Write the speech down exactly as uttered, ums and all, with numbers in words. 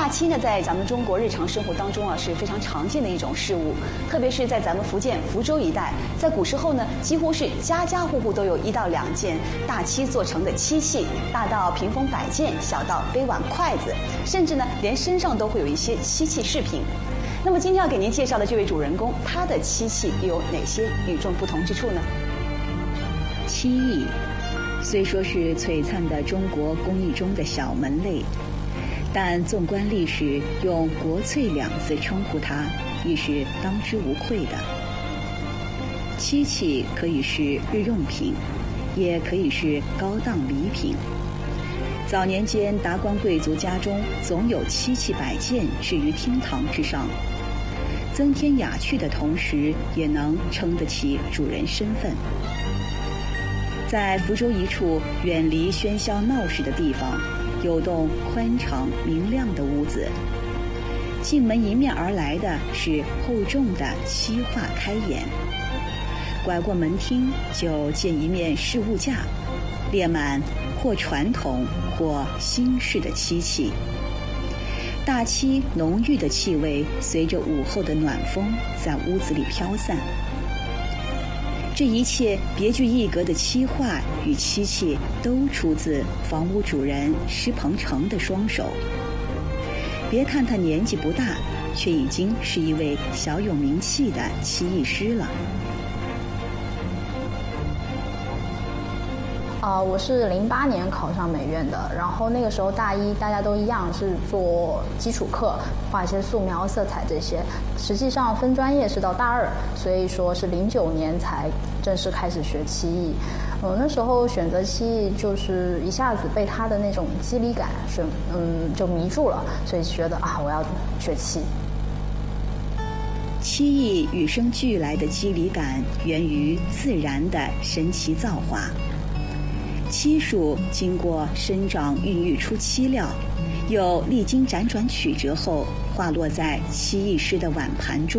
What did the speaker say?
大漆呢，在咱们中国日常生活当中啊是非常常见的一种事物，特别是在咱们福建福州一带，在古时候呢，几乎是家家户户都有一到两件大漆做成的漆器，大到屏风摆件，小到杯碗筷子，甚至呢，连身上都会有一些漆器饰品。那么今天要给您介绍的这位主人公，他的漆器又有哪些与众不同之处呢？ 漆艺虽说是璀璨的中国工艺中的小门类，但纵观历史，用国粹两字称呼它，亦是当之无愧的。漆器可以是日用品，也可以是高档礼品。早年间，达官贵族家中总有漆器摆件置于厅堂之上，增添雅趣的同时，也能撑得起主人身份。在福州一处远离喧嚣闹市的地方，有栋宽敞明亮的屋子。进门迎面而来的是厚重的漆画开眼，拐过门厅就见一面饰物架，列满或传统或新式的漆器。大漆浓郁的气味随着午后的暖风在屋子里飘散。这一切别具一格的漆画与漆器都出自房屋主人施鹏程的双手。别看他年纪不大，却已经是一位小有名气的漆艺师了。 呃，我是零八年考上美院的，然后那个时候大一大家都一样是做基础课，画一些素描、色彩这些。实际上分专业是到大二，所以说是零九年才正式开始学漆艺。呃，那时候选择漆艺就是一下子被它的那种肌理感是嗯就迷住了，所以觉得啊我要学漆。 漆艺与生俱来的肌理感源于自然的神奇造化。漆树经过生长孕育出漆料，又历经辗转曲折后化落在漆艺师的碗盘中。